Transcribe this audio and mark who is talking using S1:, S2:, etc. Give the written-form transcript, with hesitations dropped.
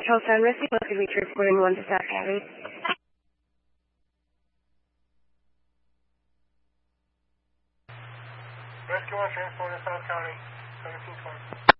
S1: Charlestown Rescue, mostly reach report in 1 to South County.
S2: Rescue 1 transport in South County, 1720.